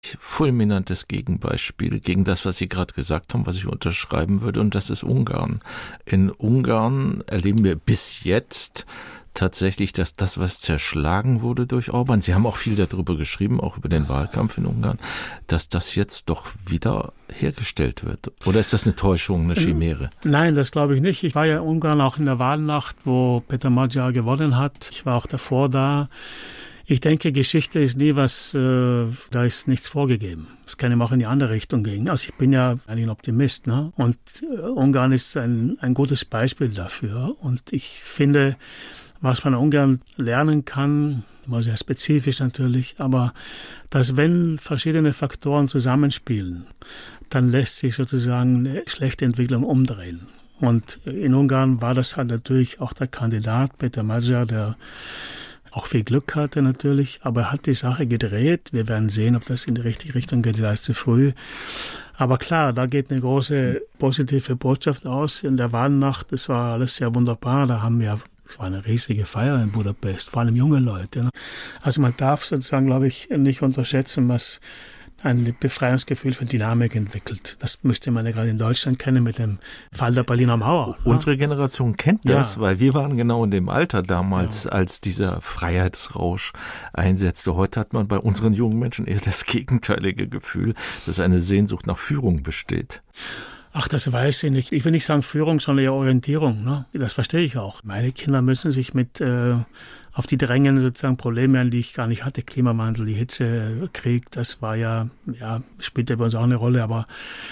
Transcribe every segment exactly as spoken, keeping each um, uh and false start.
wirklich fulminantes Gegenbeispiel gegen das, was Sie gerade gesagt haben, was ich unterschreiben würde, und das ist Ungarn. In Ungarn erleben wir bis jetzt tatsächlich, dass das, was zerschlagen wurde durch Orban, Sie haben auch viel darüber geschrieben, auch über den Wahlkampf in Ungarn, dass das jetzt doch wieder hergestellt wird. Oder ist das eine Täuschung, eine Chimäre? Nein, das glaube ich nicht. Ich war ja in Ungarn auch in der Wahlnacht, wo Peter Magyar gewonnen hat. Ich war auch davor da. Ich denke, Geschichte ist nie was, äh, da ist nichts vorgegeben. Es kann eben auch in die andere Richtung gehen. Also ich bin ja eigentlich ein Optimist, ne? Und äh, Ungarn ist ein, ein gutes Beispiel dafür. Und ich finde, was man in Ungarn lernen kann, immer sehr spezifisch natürlich, aber dass wenn verschiedene Faktoren zusammenspielen, dann lässt sich sozusagen eine schlechte Entwicklung umdrehen. Und in Ungarn war das halt natürlich auch der Kandidat Peter Magyar, der auch viel Glück hatte natürlich, aber er hat die Sache gedreht. Wir werden sehen, ob das in die richtige Richtung geht, sei es zu früh. Aber klar, da geht eine große positive Botschaft aus. In der Wahlnacht, das war alles sehr wunderbar. Da haben wir, es war eine riesige Feier in Budapest, vor allem junge Leute. Also man darf sozusagen, glaube ich, nicht unterschätzen, was ein Befreiungsgefühl für Dynamik entwickelt. Das müsste man ja gerade in Deutschland kennen mit dem Fall der Berliner Mauer. Unsere Generation kennt das, ja, weil wir waren genau in dem Alter damals, ja, als dieser Freiheitsrausch einsetzte. Heute hat man bei unseren jungen Menschen eher das gegenteilige Gefühl, dass eine Sehnsucht nach Führung besteht. Ach, das weiß ich nicht. Ich will nicht sagen Führung, sondern eher Orientierung. Ne? Das verstehe ich auch. Meine Kinder müssen sich mit äh, auf die drängen sozusagen Probleme an, die ich gar nicht hatte. Klimawandel, die Hitze, Krieg, das war ja, ja, spielte bei uns auch eine Rolle, aber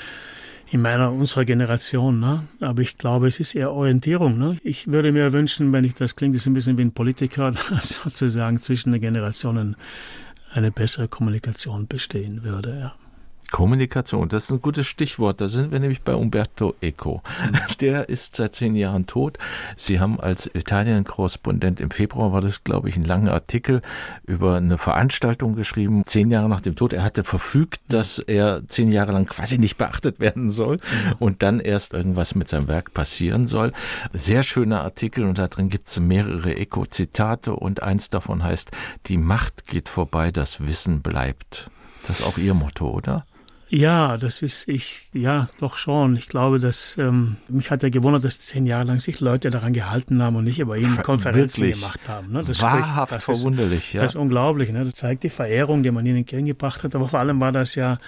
in meiner, unserer Generation. Ne? Aber ich glaube, es ist eher Orientierung. Ne? Ich würde mir wünschen, wenn ich das klingt, ist ein bisschen wie ein Politiker, dass sozusagen zwischen den Generationen eine bessere Kommunikation bestehen würde, ja. Kommunikation, das ist ein gutes Stichwort. Da sind wir nämlich bei Umberto Eco. Der ist seit zehn Jahren tot. Sie haben als Italien-Korrespondent im Februar, war das, glaube ich, ein langer Artikel über eine Veranstaltung geschrieben, zehn Jahre nach dem Tod. Er hatte verfügt, dass er zehn Jahre lang quasi nicht beachtet werden soll und dann erst irgendwas mit seinem Werk passieren soll. Sehr schöner Artikel, und da drin gibt es mehrere Eco-Zitate, und eins davon heißt: Die Macht geht vorbei, das Wissen bleibt. Das ist auch Ihr Motto, oder? Ja, das ist ich, ja, doch schon. Ich glaube, dass ähm, mich hat ja gewundert, dass zehn Jahre lang sich Leute daran gehalten haben und nicht über ihn Konferenzen wirklich gemacht haben. Ne? Das wahrhaft spricht, das verwunderlich, ist, ja. Das ist unglaublich. Ne? Das zeigt die Verehrung, die man ihnen entgegengebracht hat. Aber vor allem war das ja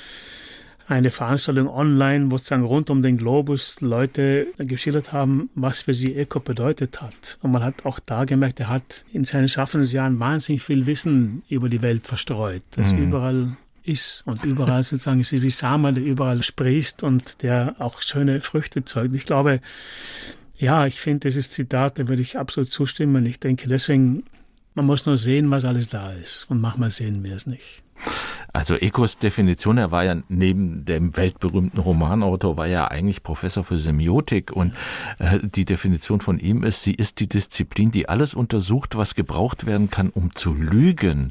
eine Veranstaltung online, wo sozusagen rund um den Globus Leute geschildert haben, was für sie Eco bedeutet hat. Und man hat auch da gemerkt, er hat in seinen Schaffensjahren wahnsinnig viel Wissen über die Welt verstreut, das mhm. überall ist und überall sozusagen ist wie Samen, der überall sprießt und der auch schöne Früchte zeugt. Ich glaube, ja, ich finde dieses Zitat, da würde ich absolut zustimmen. Ich denke deswegen, man muss nur sehen, was alles da ist, und manchmal sehen wir es nicht. Also Ecos Definition, er war ja neben dem weltberühmten Romanautor, war ja eigentlich Professor für Semiotik, und äh, die Definition von ihm ist, sie ist die Disziplin, die alles untersucht, was gebraucht werden kann, um zu lügen.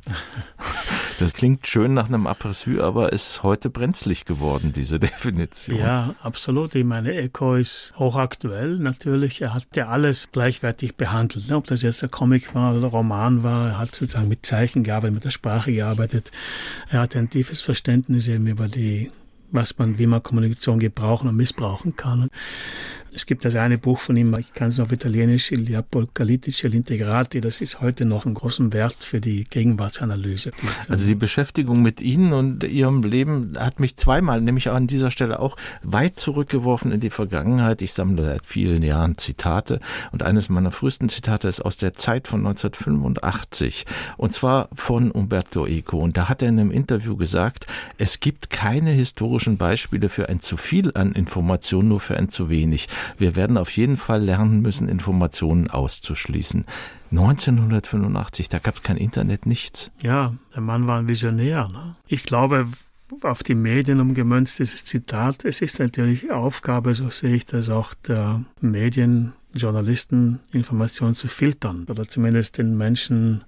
Das klingt schön nach einem Aperçu, aber ist heute brenzlig geworden, diese Definition. Ja, absolut. Ich meine, Eco ist hochaktuell natürlich. Er hat ja alles gleichwertig behandelt. Ob das jetzt der Comic war oder der Roman war, er hat sozusagen mit Zeichen gearbeitet, mit der Sprache gearbeitet. Er hat ein tiefes Verständnis eben über die, was man, wie man Kommunikation gebrauchen und missbrauchen kann. Es gibt das eine Buch von ihm, ich kann es auf Italienisch, Il Apocalittici Integrati, das ist heute noch einen großen Wert für die Gegenwartsanalyse. Also die Beschäftigung mit Ihnen und Ihrem Leben hat mich zweimal, nämlich an dieser Stelle auch, weit zurückgeworfen in die Vergangenheit. Ich sammle seit vielen Jahren Zitate, und eines meiner frühesten Zitate ist aus der Zeit von neunzehnhundertfünfundachtzig, und zwar von Umberto Eco. Und da hat er in einem Interview gesagt, es gibt keine historischen Beispiele für ein zu viel an Informationen, nur für ein zu wenig. Wir werden auf jeden Fall lernen müssen, Informationen auszuschließen. neunzehnhundertfünfundachtzig, da gab es kein Internet, nichts. Ja, der Mann war ein Visionär. Ne? Ich glaube, auf die Medien umgemünzt dieses Zitat, es ist natürlich Aufgabe, so sehe ich das auch, der Medien, Journalisten, Informationen zu filtern oder zumindest den Menschen.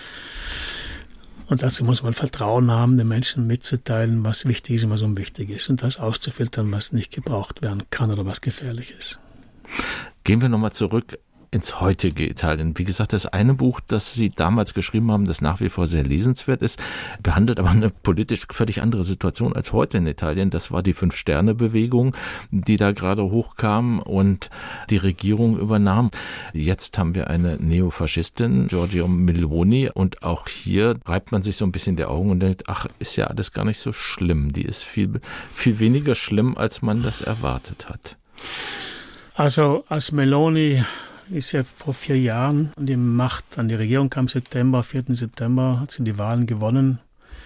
Und dazu muss man Vertrauen haben, den Menschen mitzuteilen, was wichtig ist und was unwichtig ist. Und das auszufiltern, was nicht gebraucht werden kann oder was gefährlich ist. Gehen wir nochmal zurück ins heutige Italien. Wie gesagt, das eine Buch, das Sie damals geschrieben haben, das nach wie vor sehr lesenswert ist, behandelt aber eine politisch völlig andere Situation als heute in Italien. Das war die Fünf-Sterne-Bewegung, die da gerade hochkam und die Regierung übernahm. Jetzt haben wir eine Neofaschistin, Giorgia Meloni, und auch hier reibt man sich so ein bisschen die Augen und denkt, ach, ist ja alles gar nicht so schlimm. Die ist viel, viel weniger schlimm, als man das erwartet hat. Also als Meloni ist ja vor vier Jahren an die Macht, an die Regierung kam, September, vierten September, hat sie die Wahlen gewonnen.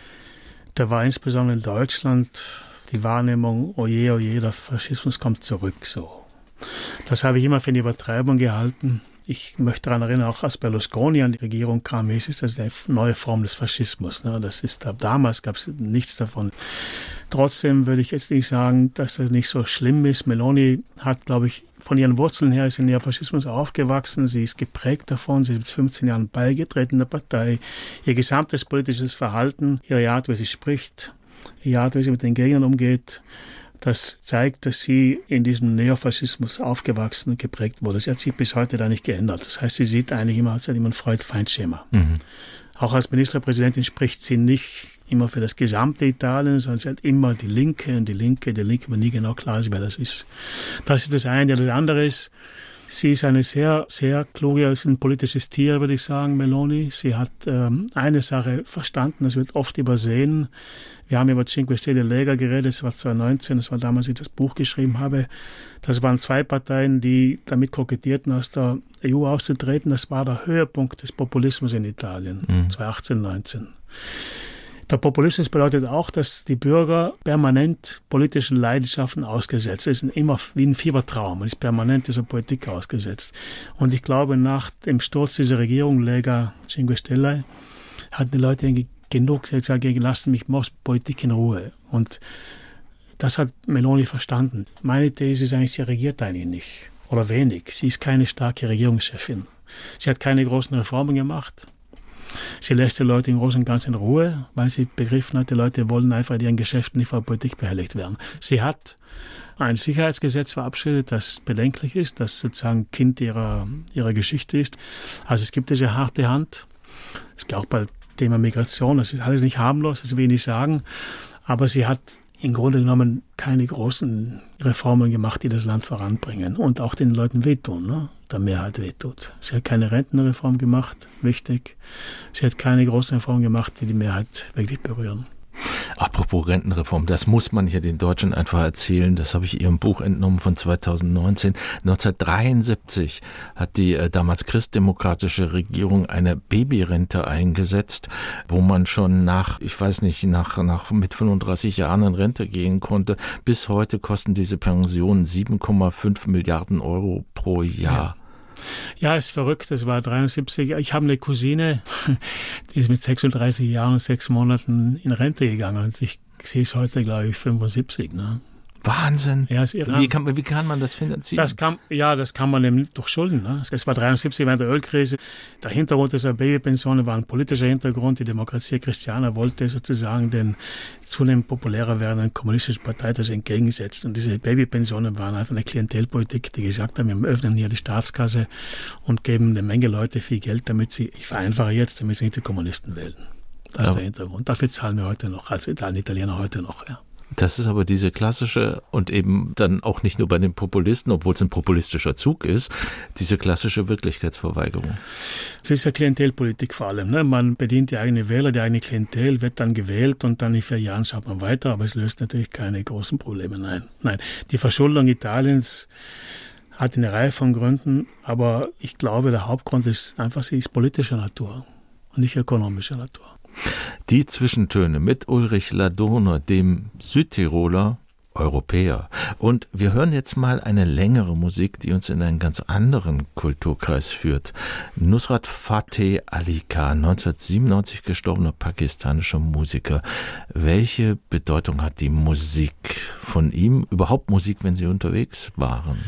Da war insbesondere in Deutschland die Wahrnehmung, oje, oje, der Faschismus kommt zurück. So. Das habe ich immer für eine Übertreibung gehalten. Ich möchte daran erinnern, auch als Berlusconi an die Regierung kam, hieß es, das ist eine neue Form des Faschismus. Das ist, damals gab es nichts davon. Trotzdem würde ich jetzt nicht sagen, dass das nicht so schlimm ist. Meloni hat, glaube ich, von ihren Wurzeln her ist in der Faschismus aufgewachsen. Sie ist geprägt davon. Sie ist mit fünfzehn Jahren beigetreten der Partei. Ihr gesamtes politisches Verhalten, ihre Art, wie sie spricht, ihre Art, wie sie mit den Gegnern umgeht, das zeigt, dass sie in diesem Neofaschismus aufgewachsen und geprägt wurde. Sie hat sich bis heute da nicht geändert. Das heißt, sie sieht eigentlich immer als ein Freud-Feind-Schema. Mhm. Auch als Ministerpräsidentin spricht sie nicht immer für das gesamte Italien, sondern sie hat immer die Linke und die Linke, die Linke, man nie genau klar ist, wer das ist. Das ist das eine. Das andere ist, sie ist eine sehr, sehr kluge, ist ein politisches Tier, würde ich sagen, Meloni. Sie hat ähm, eine Sache verstanden, das wird oft übersehen. Wir haben über Cinque Stelle Lega geredet, das war zweitausendneunzehn, das war damals, als ich das Buch geschrieben habe. Das waren zwei Parteien, die damit kokettierten, aus der E U auszutreten. Das war der Höhepunkt des Populismus in Italien, mhm. zweitausendachtzehn, neunzehn. Der Populismus bedeutet auch, dass die Bürger permanent politischen Leidenschaften ausgesetzt sind. Es ist immer wie ein Fiebertraum. Man ist permanent dieser Politik ausgesetzt. Und ich glaube, nach dem Sturz dieser Regierung, Lega Cinque Stelle, hatten die Leute genug gesagt, lassen mich muss Politik in Ruhe. Und das hat Meloni verstanden. Meine These ist eigentlich, sie regiert eigentlich nicht. Oder wenig. Sie ist keine starke Regierungschefin. Sie hat keine großen Reformen gemacht. Sie lässt die Leute im Großen und Ganzen in Ruhe, weil sie begriffen hat, die Leute wollen einfach in ihren Geschäften nicht von der Politik behelligt werden. Sie hat ein Sicherheitsgesetz verabschiedet, das bedenklich ist, das sozusagen Kind ihrer, ihrer Geschichte ist. Also es gibt diese harte Hand. Es gibt auch bei Thema Migration, das ist alles nicht harmlos, das will ich nicht sagen, aber sie hat im Grunde genommen keine großen Reformen gemacht, die das Land voranbringen und auch den Leuten wehtun, ne? Der Mehrheit wehtut. Sie hat keine Rentenreform gemacht, wichtig. Sie hat keine großen Reformen gemacht, die die Mehrheit wirklich berühren. Apropos Rentenreform, das muss man hier den Deutschen einfach erzählen. Das habe ich Ihrem Buch entnommen von zweitausendneunzehn. neunzehnhundertdreiundsiebzig hat die äh, damals christdemokratische Regierung eine Babyrente eingesetzt, wo man schon nach, ich weiß nicht, nach, nach mit fünfunddreißig Jahren in Rente gehen konnte. Bis heute kosten diese Pensionen sieben Komma fünf Milliarden Euro pro Jahr. Ja. Ja, ist verrückt. Das war dreiundsiebzig. Ich habe eine Cousine, die ist mit sechsunddreißig Jahren und sechs Monaten in Rente gegangen. Und ich sehe es heute, glaube ich, fünfundsiebzig. Ne? Wahnsinn. Ja, ist irre. Wie kann, wie kann man das finanzieren? Das kann, ja, das kann man eben durch Schulden. Ne? Das war dreiundsiebzig während der Ölkrise. Der Hintergrund dieser Babypensionen war ein politischer Hintergrund. Die Demokratie Christiana wollte sozusagen den zunehmend populärer werdenden kommunistischen Partei das entgegensetzen. Und diese Babypensionen waren einfach eine Klientelpolitik, die gesagt haben, wir öffnen hier die Staatskasse und geben eine Menge Leute viel Geld, damit sie, ich vereinfache jetzt, damit sie nicht die Kommunisten wählen. Das ja. ist der Hintergrund. Dafür zahlen wir heute noch, also zahlen die Italiener heute noch, ja. Das ist aber diese klassische und eben dann auch nicht nur bei den Populisten, obwohl es ein populistischer Zug ist, diese klassische Wirklichkeitsverweigerung. Es ist ja Klientelpolitik vor allem. Ne? Man bedient die eigene Wähler, die eigene Klientel, wird dann gewählt und dann in vier Jahren schaut man weiter, aber es löst natürlich keine großen Probleme. Nein, nein. Die Verschuldung Italiens hat eine Reihe von Gründen, aber ich glaube, der Hauptgrund ist einfach, sie ist politischer Natur und nicht ökonomischer Natur. Die Zwischentöne mit Ulrich Ladurner, dem Südtiroler Europäer. Und wir hören jetzt mal eine längere Musik, die uns in einen ganz anderen Kulturkreis führt. Nusrat Fateh Ali Khan, neunzehnhundertsiebenundneunzig gestorbener pakistanischer Musiker. Welche Bedeutung hat die Musik von ihm? Überhaupt Musik, wenn Sie unterwegs waren?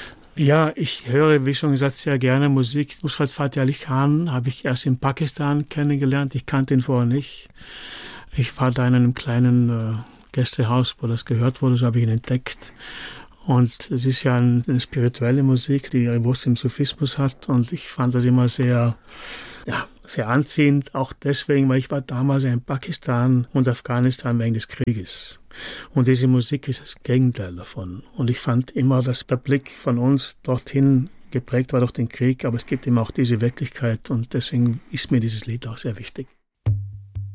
Ja, ich höre, wie schon gesagt, sehr gerne Musik. Nusrat Fateh Ali Khan habe ich erst in Pakistan kennengelernt. Ich kannte ihn vorher nicht. Ich war da in einem kleinen äh, Gästehaus, wo das gehört wurde, so habe ich ihn entdeckt. Und es ist ja eine spirituelle Musik, die ihre Wurzel im Sufismus hat. Und ich fand das immer sehr, ja, sehr anziehend. Auch deswegen, weil ich war damals in Pakistan und Afghanistan wegen des Krieges. Und diese Musik ist das Gegenteil davon. Und ich fand immer, dass der Blick von uns dorthin geprägt war durch den Krieg. Aber es gibt eben auch diese Wirklichkeit. Und deswegen ist mir dieses Lied auch sehr wichtig.